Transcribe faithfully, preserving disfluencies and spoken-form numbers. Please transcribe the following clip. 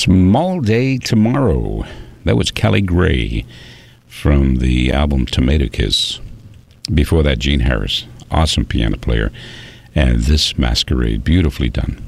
Small Day Tomorrow. That was Callie Gray from the album Tomato Kiss. Before that, Gene Harris, awesome piano player. And This Masquerade, beautifully done.